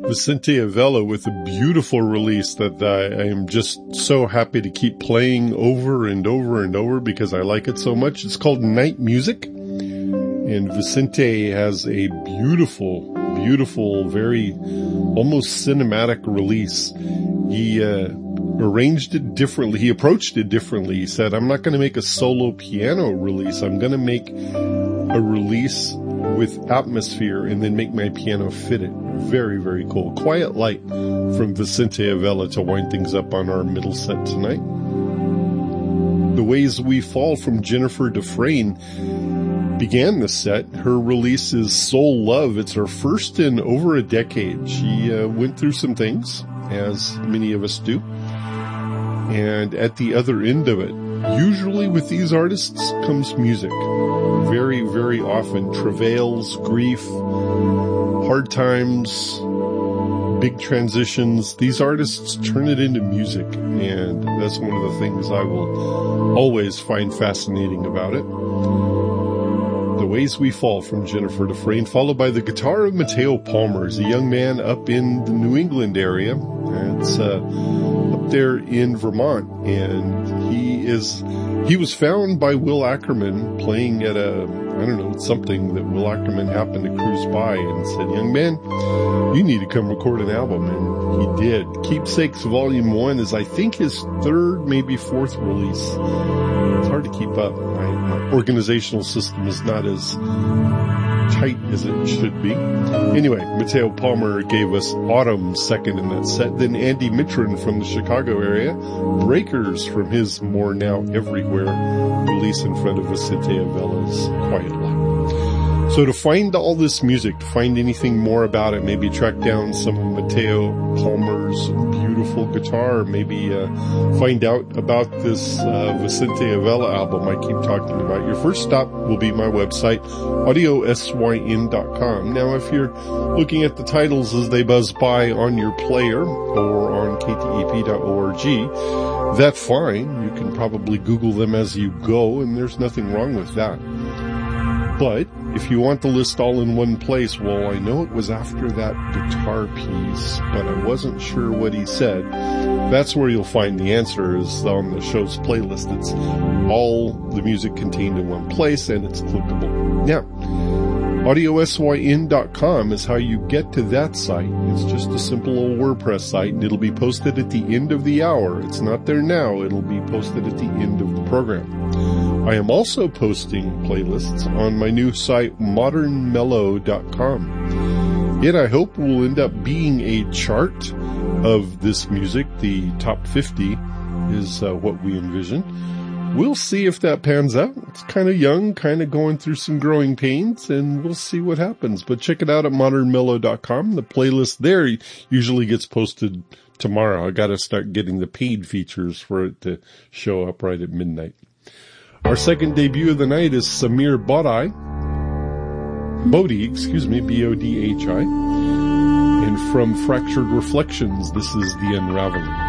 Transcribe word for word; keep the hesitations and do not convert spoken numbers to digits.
Vicente Avella with a beautiful release that I, I am just so happy to keep playing over and over and over because I like it so much. It's called Night Music, and Vicente has a beautiful, beautiful, very almost cinematic release. He uh, arranged it differently. He approached it differently. He said, I'm not going to make a solo piano release. I'm going to make a release with atmosphere and then make my piano fit it. Very, very cool. Quiet Light from Vicente Avella to wind things up on our middle set tonight. The Ways We Fall from Jennifer Dufresne began the set. Her release is Soul Love. It's her first in over a decade. She uh, went through some things, as many of us do. And at the other end of it, usually with these artists comes music. Very, very often, travails, grief, hard times, big transitions. These artists turn it into music, and that's one of the things I will always find fascinating about it. The Ways We Fall from Jennifer Dufresne, followed by the guitar of Matteo Palmer. He's a young man up in the New England area. It's uh, up there in Vermont, and he is he was found by Will Ackerman playing at a, I don't know, something that Will Ackerman happened to cruise by and said, young man, you need to come record an album. And he did. Keepsakes Volume one is, I think, his third, maybe fourth release. It's hard to keep up. My, my organizational system is not as tight as it should be. Anyway, Matteo Palmer gave us Autumn second in that set. Then Andy Mitron from the Chicago area. Breakers from his More Now Everywhere release in front of Vicente Avella's Quiet Light. So to find all this music, to find anything more about it, maybe track down some of Matteo Palmer's beautiful guitar, maybe uh, find out about this uh, Vicente Avella album I keep talking about. Your first stop will be my website, audio syn dot com. Now, if you're looking at the titles as they buzz by on your player or on k t e p dot org, that's fine. You can probably Google them as you go, and there's nothing wrong with that. But if you want the list all in one place, well, I know it was after that guitar piece, but I wasn't sure what he said. That's where you'll find the answer, is on the show's playlist. It's all the music contained in one place, and it's clickable. Now, audio syn dot com is how you get to that site. It's just a simple old WordPress site, and it'll be posted at the end of the hour. It's not there now. It'll be posted at the end of the program. I am also posting playlists on my new site, modern mellow dot com. It, I hope, will end up being a chart of this music. The top fifty is uh, what we envision. We'll see if that pans out. It's kind of young, kind of going through some growing pains, and we'll see what happens. But check it out at modern mellow dot com. The playlist there usually gets posted tomorrow. I got to start getting the paid features for it to show up right at midnight. Our second debut of the night is Samir Bodhi, Bodhi, excuse me, B O D H I. And from Fractured Reflections, this is The Unraveling.